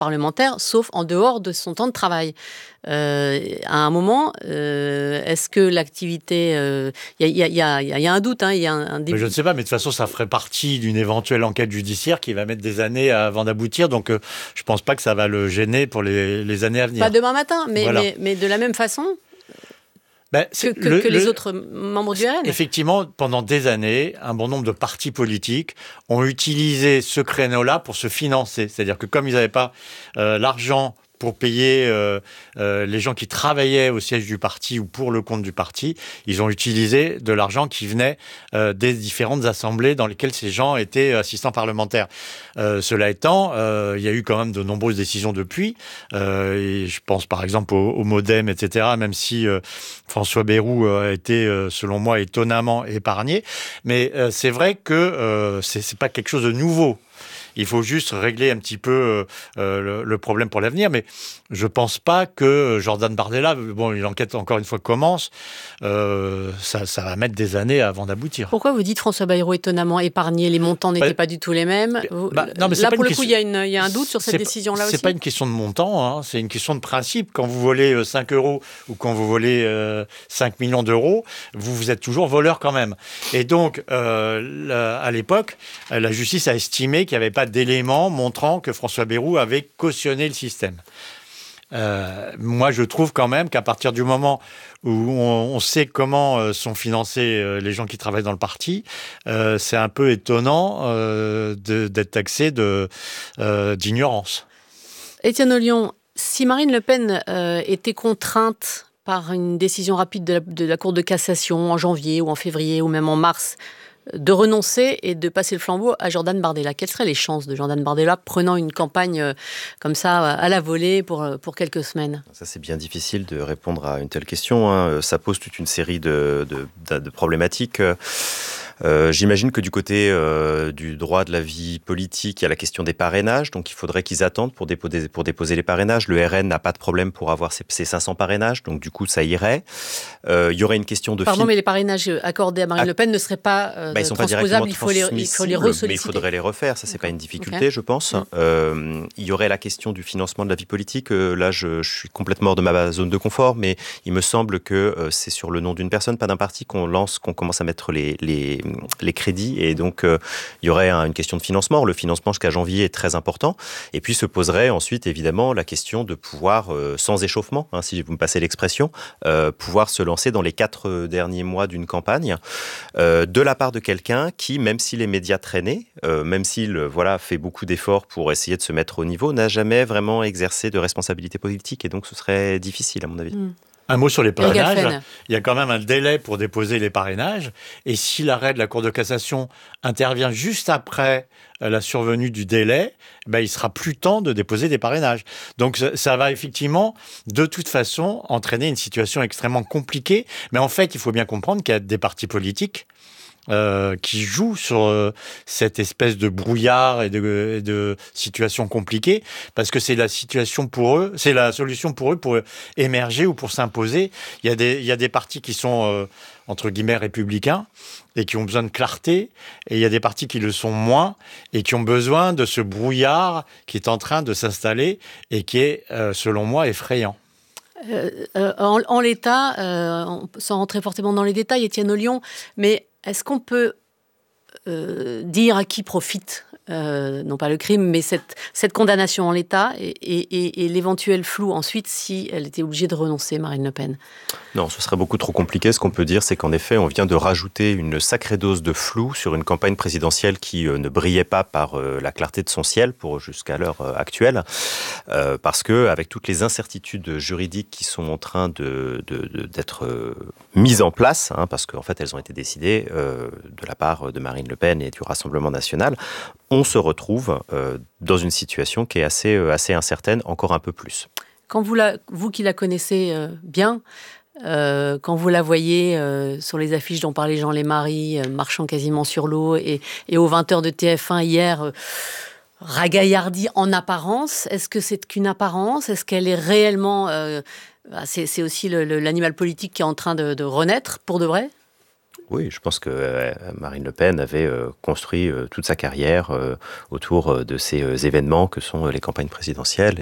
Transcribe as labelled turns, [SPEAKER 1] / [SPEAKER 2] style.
[SPEAKER 1] parlementaire, sauf en dehors de son temps de travail. À un moment, est-ce que l'activité... Il y a un doute, il y a un début.
[SPEAKER 2] Mais je ne sais pas, mais de toute façon, ça ferait partie d'une éventuelle enquête judiciaire qui va mettre des années avant d'aboutir. Donc, je ne pense pas que ça va le gêner pour les années à venir.
[SPEAKER 1] Pas demain matin, mais,
[SPEAKER 2] voilà.
[SPEAKER 1] mais de la même façon que les autres membres du RN.
[SPEAKER 2] Effectivement, pendant des années, un bon nombre de partis politiques ont utilisé ce créneau-là pour se financer. C'est-à-dire que comme ils n'avaient pas l'argent pour payer les gens qui travaillaient au siège du parti ou pour le compte du parti, ils ont utilisé de l'argent qui venait des différentes assemblées dans lesquelles ces gens étaient assistants parlementaires. Cela étant, il y a eu quand même de nombreuses décisions depuis, et je pense par exemple au MoDem, etc., même si François Bayrou a été, selon moi, étonnamment épargné. Mais c'est vrai que c'est pas quelque chose de nouveau. Il faut juste régler un petit peu le problème pour l'avenir. Mais je ne pense pas que Jordan Bardella, l'enquête encore une fois commence, ça va mettre des années avant d'aboutir.
[SPEAKER 1] Pourquoi vous dites François Bayrou étonnamment épargné? Les montants n'étaient pas du tout les mêmes.
[SPEAKER 2] Non, mais
[SPEAKER 1] là, pour le coup, il y a un doute sur cette décision-là aussi.
[SPEAKER 2] C'est pas une question de montant, c'est une question de principe. Quand vous volez 5 euros ou quand vous volez 5 millions d'euros, vous êtes toujours voleur quand même. Et donc, à l'époque, la justice a estimé qu'il n'y avait pas d'éléments montrant que François Bayrou avait cautionné le système. Moi, je trouve quand même qu'à partir du moment où on sait comment sont financés les gens qui travaillent dans le parti, c'est un peu étonnant d'être taxé d'ignorance.
[SPEAKER 1] Étienne Ollion, si Marine Le Pen était contrainte par une décision rapide de la Cour de cassation en janvier ou en février ou même en mars, de renoncer et de passer le flambeau à Jordan Bardella. Quelles seraient les chances de Jordan Bardella prenant une campagne comme ça à la volée pour quelques semaines?
[SPEAKER 3] Ça, c'est bien difficile de répondre à une telle question. Ça pose toute une série de problématiques. J'imagine que du côté du droit de la vie politique, il y a la question des parrainages. Donc, il faudrait qu'ils attendent pour déposer les parrainages. Le RN n'a pas de problème pour avoir ses 500 parrainages. Donc, du coup, ça irait. Il y aurait une question de...
[SPEAKER 1] Pardon, mais les parrainages accordés à Marine Le Pen ne seraient pas
[SPEAKER 3] ils sont
[SPEAKER 1] transposables.
[SPEAKER 3] Il faut les
[SPEAKER 1] ressolliciter.
[SPEAKER 3] Mais il faudrait les refaire. Ça, c'est pas une difficulté, je pense. Il y aurait la question du financement de la vie politique. Là, je suis complètement hors de ma zone de confort, mais il me semble que c'est sur le nom d'une personne, pas d'un parti, qu'on commence à mettre les crédits, et donc il y aurait une question de financement. Le financement jusqu'à janvier est très important, et puis se poserait ensuite évidemment la question de pouvoir, sans échauffement, si vous me passez l'expression, pouvoir se lancer dans les 4 derniers mois d'une campagne, de la part de quelqu'un qui, même si les médias traînaient, même s'il fait beaucoup d'efforts pour essayer de se mettre au niveau, n'a jamais vraiment exercé de responsabilité politique, et donc ce serait difficile à mon avis.
[SPEAKER 2] Un mot sur les parrainages. Il y a quand même un délai pour déposer les parrainages. Et si l'arrêt de la Cour de cassation intervient juste après la survenue du délai, il sera plus temps de déposer des parrainages. Donc ça va effectivement, de toute façon, entraîner une situation extrêmement compliquée. Mais en fait, il faut bien comprendre qu'il y a des partis politiques qui jouent sur cette espèce de brouillard et de situation compliquée, parce que c'est la situation pour eux, c'est la solution pour eux pour émerger ou pour s'imposer. Il y a des partis qui sont entre guillemets républicains et qui ont besoin de clarté, et il y a des partis qui le sont moins et qui ont besoin de ce brouillard qui est en train de s'installer et qui est, selon moi, effrayant.
[SPEAKER 1] En l'état, sans rentrer forcément dans les détails, Étienne Ollion, mais est-ce qu'on peut dire à qui profite, non pas le crime, mais cette condamnation en l'état et l'éventuel flou ensuite si elle était obligée de renoncer, Marine Le Pen?
[SPEAKER 3] Non, ce serait beaucoup trop compliqué. Ce qu'on peut dire, c'est qu'en effet, on vient de rajouter une sacrée dose de flou sur une campagne présidentielle qui ne brillait pas par la clarté de son ciel jusqu'à l'heure actuelle, parce que avec toutes les incertitudes juridiques qui sont en train d'être mises en place, parce qu'en fait, elles ont été décidées de la part de Marine Le Pen et du Rassemblement national, on se retrouve dans une situation qui est assez incertaine, encore un peu plus.
[SPEAKER 1] Quand vous qui la connaissez bien, quand vous la voyez sur les affiches dont parlait Jean Lémarie, marchant quasiment sur l'eau, et aux 20h de TF1 hier, ragaillardie en apparence, est-ce que c'est qu'une apparence? Est-ce qu'elle est réellement... c'est aussi l'animal politique qui est en train de renaître, pour de vrai?
[SPEAKER 3] Oui, je pense que Marine Le Pen avait construit toute sa carrière autour de ces événements que sont les campagnes présidentielles.